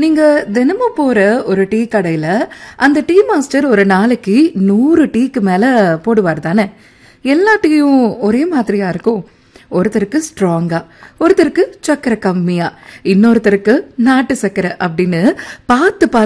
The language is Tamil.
நீங்க தினமும் போற ஒரு டீ கடையில அந்த டீ மாஸ்டர் ஒரு நாளைக்கு 100 டீக்கு மேல போடுவார் தானே? எல்லா டீயும் ஒரே மாதிரியா இருக்கும். ஒருத்தருக்கு ஸ்ட்ராங்கா, ஒருத்தருக்கு சக்கரை கம்மியா, இன்னொருத்தருக்கு நாட்டு சக்கரை அப்படின்னு பார்த்து